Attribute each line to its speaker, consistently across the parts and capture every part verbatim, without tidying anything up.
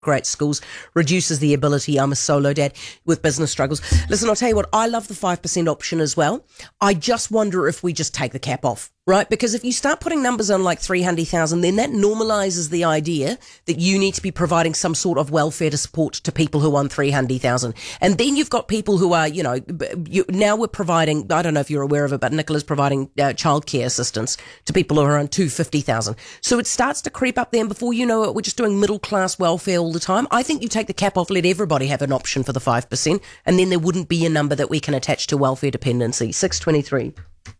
Speaker 1: great schools, reduces the ability, I'm a solo dad with business struggles. Listen, I'll tell you what, I love the five percent option as well. I just wonder if we just take the cap off, right? Because if you start putting numbers on like three hundred thousand, then that normalizes the idea that you need to be providing some sort of welfare to support to people who are on three hundred thousand. And then you've got people who are, you know, you, now we're providing, I don't know if you're aware of it, but Nicola's providing uh, childcare assistance to people who are on two hundred fifty thousand. So it starts to creep up there, and before you know it, we're just doing middle class welfare all the time. I think you take the cap off, let everybody have an option for the five percent, and then there wouldn't be a number that we can attach to welfare dependency. six twenty-three.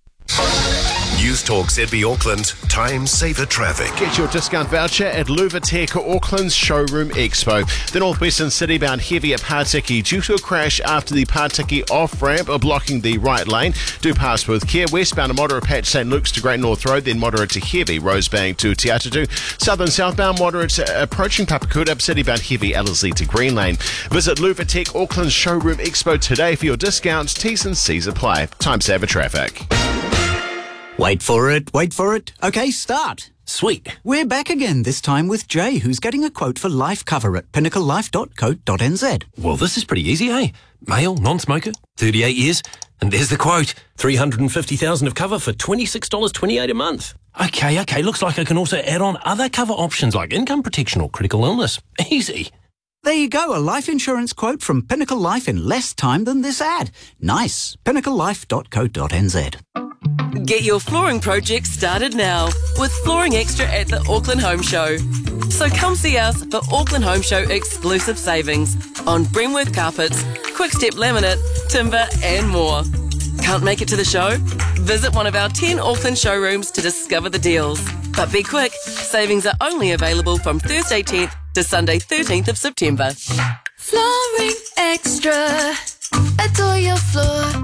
Speaker 2: News Talk Z B Auckland, Time Saver Traffic.
Speaker 3: Get your discount voucher at Luvatech, Auckland's Showroom Expo. The Northwestern City bound heavy at Partiki due to a crash after the Partiki off-ramp are blocking the right lane. Do pass with care. Westbound a moderate patch St Luke's to Great North Road, then moderate to heavy Rosebank to Te Atatu. Southern southbound moderate approaching Papakuta, city bound heavy Ellerslie to Green Lane. Visit Luvatech, Auckland's Showroom Expo today for your discounts. T's and C's apply. Time Saver Traffic.
Speaker 4: Wait for it, wait for it. Okay, start. Sweet. We're back again, this time with Jay, who's getting a quote for life cover at pinnacle life dot co dot n z.
Speaker 5: Well, this is pretty easy, eh? Male, non-smoker, thirty-eight years, and there's the quote. three hundred fifty thousand dollars of cover for twenty-six dollars twenty-eight a month. Okay, okay, looks like I can also add on other cover options like income protection or critical illness. Easy.
Speaker 4: There you go, a life insurance quote from Pinnacle Life in less time than this ad. Nice. pinnacle life dot co dot n z.
Speaker 6: Get your flooring project started now with Flooring Extra at the Auckland Home Show. So come see us for Auckland Home Show exclusive savings on Bremworth carpets, Quickstep laminate, timber and more. Can't make it to the show? Visit one of our ten Auckland showrooms to discover the deals. But be quick, savings are only available from Thursday tenth to Sunday thirteenth of September.
Speaker 7: Flooring Extra, adore your floor.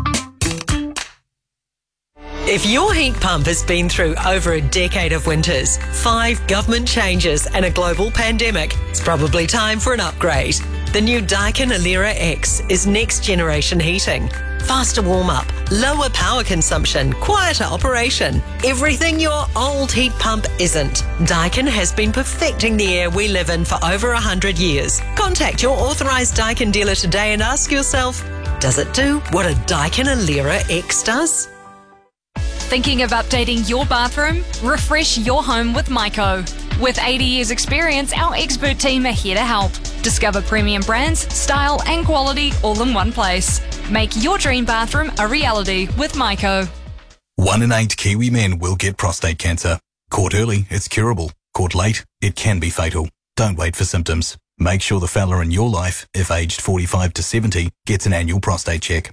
Speaker 8: If your heat pump has been through over a decade of winters, five government changes and a global pandemic, it's probably time for an upgrade. The new Daikin Alera X is next generation heating. Faster warm-up, lower power consumption, quieter operation. Everything your old heat pump isn't. Daikin has been perfecting the air we live in for over one hundred years. Contact your authorised Daikin dealer today and ask yourself, does it do what a Daikin Alera X does?
Speaker 9: Thinking of updating your bathroom? Refresh your home with Myco. With eighty years experience, our expert team are here to help. Discover premium brands, style and quality all in one place. Make your dream bathroom a reality with Myco.
Speaker 10: One in eight Kiwi men will get prostate cancer. Caught early, it's curable. Caught late, it can be fatal. Don't wait for symptoms. Make sure the fella in your life, if aged forty-five to seventy, gets an annual prostate check.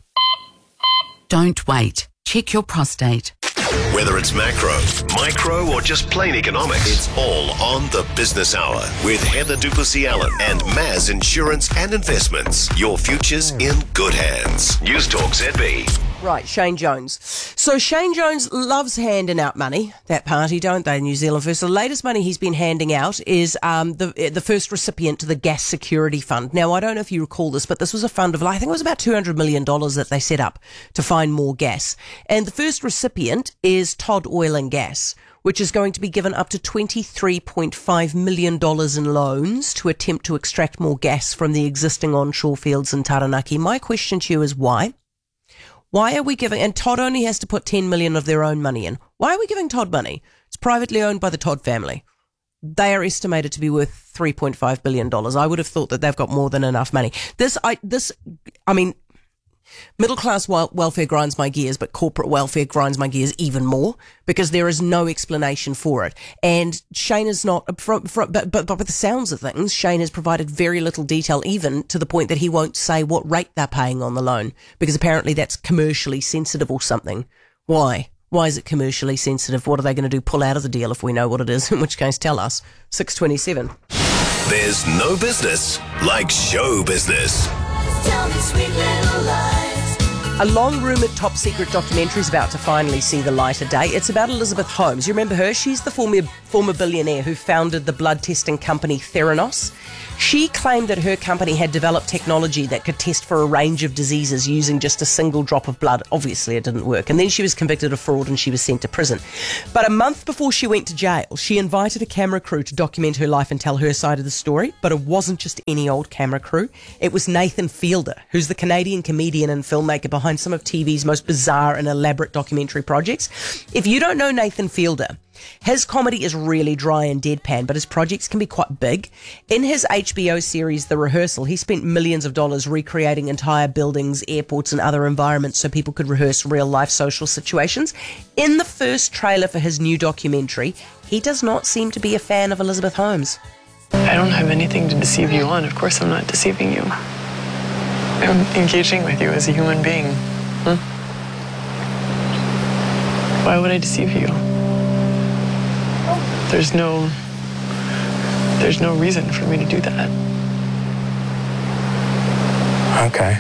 Speaker 11: Don't wait. Check your prostate.
Speaker 2: Whether it's macro, micro, or just plain economics, it's all on the Business Hour with Heather Duplessis-Allen and Maz Insurance and Investments. Your future's in good hands. News Talk Z B.
Speaker 1: Right, Shane Jones. So Shane Jones loves handing out money. That party, don't they, New Zealand First? The latest money he's been handing out is um, the the first recipient to the Gas Security Fund. Now, I don't know if you recall this, but this was a fund of, I think it was about two hundred million dollars that they set up to find more gas. And the first recipient is Todd Oil and Gas, which is going to be given up to twenty-three point five million dollars in loans to attempt to extract more gas from the existing onshore fields in Taranaki. My question to you is why? Why are we giving, and Todd only has to put ten million dollars of their own money in. Why are we giving Todd money? It's privately owned by the Todd family. They are estimated to be worth three point five billion dollars. I would have thought that they've got more than enough money. This, I, this, I mean, middle class wel- welfare grinds my gears, but corporate welfare grinds my gears even more because there is no explanation for it. And Shane is not, from, from, but, but, but with the sounds of things, Shane has provided very little detail, even to the point that he won't say what rate they're paying on the loan because apparently that's commercially sensitive or something. Why? Why is it commercially sensitive? What are they going to do? Pull out of the deal if we know what it is, in which case tell us. six twenty-seven.
Speaker 2: There's no business like show business.
Speaker 7: Tell me sweet little lies.
Speaker 1: A long-rumoured top-secret documentary is about to finally see the light of day. It's about Elizabeth Holmes. You remember her? She's the former former billionaire who founded the blood testing company Theranos. She claimed that her company had developed technology that could test for a range of diseases using just a single drop of blood. Obviously, it didn't work. And then she was convicted of fraud and she was sent to prison. But a month before she went to jail, she invited a camera crew to document her life and tell her side of the story. But it wasn't just any old camera crew. It was Nathan Fielder, who's the Canadian comedian and filmmaker behind some of T V's most bizarre and elaborate documentary projects. If you don't know Nathan Fielder, his comedy is really dry and deadpan, but his projects can be quite big. In his H B O series, The Rehearsal, he spent millions of dollars recreating entire buildings, airports and other environments so people could rehearse real-life social situations. In the first trailer for his new documentary, he does not seem to be a fan of Elizabeth Holmes.
Speaker 12: I don't have anything to deceive you on. Of course I'm not deceiving you. I'm engaging with you as a human being. Huh? Why would I deceive you? There's no, there's no reason for me to do that.
Speaker 13: Okay.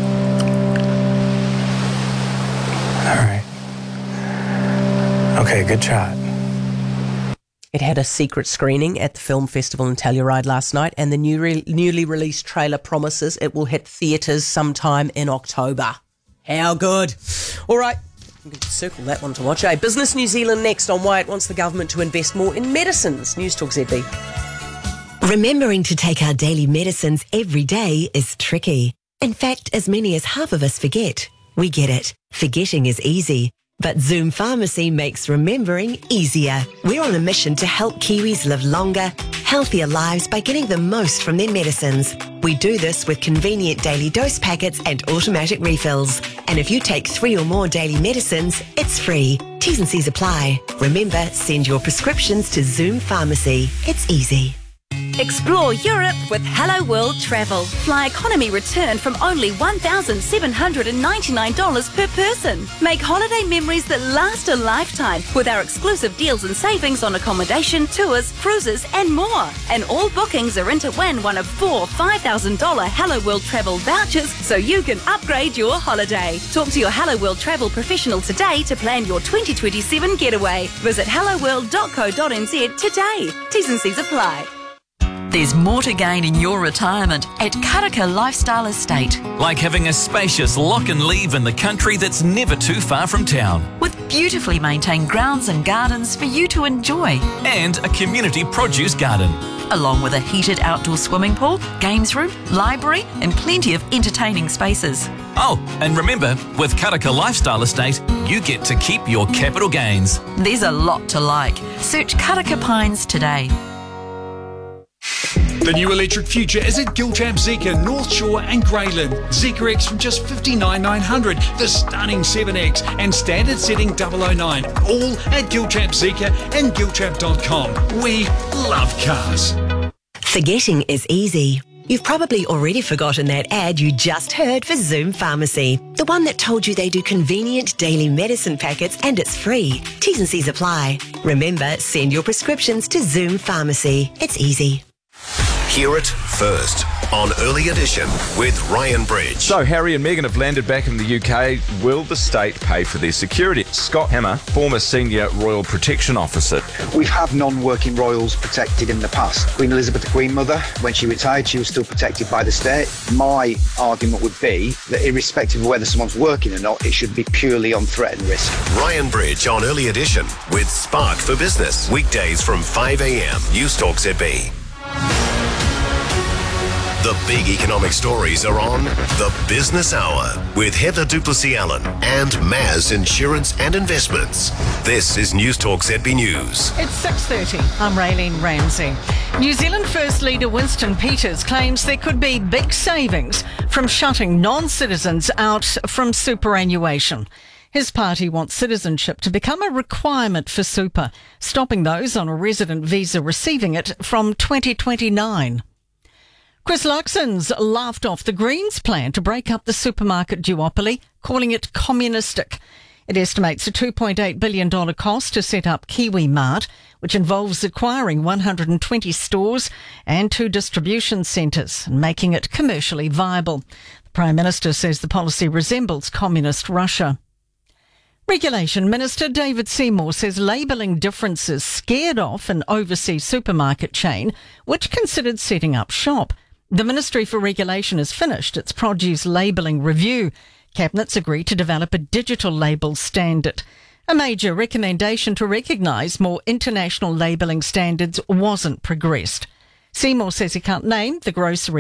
Speaker 13: All right. Okay, good shot.
Speaker 1: It had a secret screening at the film festival in Telluride last night, and the new re- newly released trailer promises it will hit theatres sometime in October. How good. All right. I'm going to circle that one to watch. Hey, Business New Zealand next on why it wants the government to invest more in medicines. News Talk Z B.
Speaker 14: Remembering to take our daily medicines every day is tricky. In fact, as many as half of us forget. We get it. Forgetting is easy. But Zoom Pharmacy makes remembering easier. We're on a mission to help Kiwis live longer, healthier lives by getting the most from their medicines. We do this with convenient daily dose packets and automatic refills. And if you take three or more daily medicines, it's free. T's and C's apply. Remember, send your prescriptions to Zoom Pharmacy. It's easy.
Speaker 15: Explore Europe with Hello World Travel. Fly economy return from only one thousand seven hundred ninety-nine dollars per person. Make holiday memories that last a lifetime with our exclusive deals and savings on accommodation, tours, cruises and more. And all bookings are in to win one of four five thousand dollars Hello World Travel vouchers so you can upgrade your holiday. Talk to your Hello World Travel professional today to plan your twenty twenty-seven getaway. Visit hello world dot co dot n z today. T's and C's apply.
Speaker 16: There's more to gain in your retirement at Karaka Lifestyle Estate.
Speaker 17: Like having a spacious lock and leave in the country that's never too far from town.
Speaker 16: With beautifully maintained grounds and gardens for you to enjoy.
Speaker 17: And a community produce garden.
Speaker 16: Along with a heated outdoor swimming pool, games room, library and plenty of entertaining spaces.
Speaker 17: Oh, and remember, with Karaka Lifestyle Estate, you get to keep your capital gains.
Speaker 16: There's a lot to like. Search Karaka Pines today.
Speaker 18: The new electric future is at Giltrap Zeekr, North Shore and Greyland. Zeekr X from just fifty-nine thousand nine hundred dollars, the stunning seven X and standard setting double oh nine. All at Giltrap Zeekr and giltrap dot com. We love cars.
Speaker 14: Forgetting is easy. You've probably already forgotten that ad you just heard for Zoom Pharmacy. The one that told you they do convenient daily medicine packets and it's free. T's and C's apply. Remember, send your prescriptions to Zoom Pharmacy. It's easy.
Speaker 2: Hear it first on Early Edition with Ryan Bridge.
Speaker 19: So Harry and Meghan have landed back in the U K. Will the state pay for their security? Scott Hammer, former senior royal protection officer.
Speaker 20: We've had non-working royals protected in the past. Queen Elizabeth, the Queen Mother, when she retired, she was still protected by the state. My argument would be that irrespective of whether someone's working or not, it should be purely on threat and risk.
Speaker 2: Ryan Bridge on Early Edition with Spark for Business. Weekdays from five a.m. News Talk Z B. The big economic stories are on The Business Hour with Heather Duplessis-Allen and Maz Insurance and Investments. This is News Talk Z B News.
Speaker 21: It's six thirty. I'm Raylene Ramsey. New Zealand First Leader Winston Peters claims there could be big savings from shutting non-citizens out from superannuation. His party wants citizenship to become a requirement for super, stopping those on a resident visa receiving it from twenty twenty-nine. Chris Luxon's laughed off the Greens' plan to break up the supermarket duopoly, calling it communistic. It estimates a two point eight billion dollars cost to set up Kiwi Mart, which involves acquiring one hundred twenty stores and two distribution centres and making it commercially viable. The Prime Minister says the policy resembles communist Russia. Regulation Minister David Seymour says labelling differences scared off an overseas supermarket chain which considered setting up shop. The Ministry for Regulation has finished its produce labelling review. Cabinet's agreed to develop a digital label standard. A major recommendation to recognise more international labelling standards wasn't progressed. Seymour says he can't name the grocery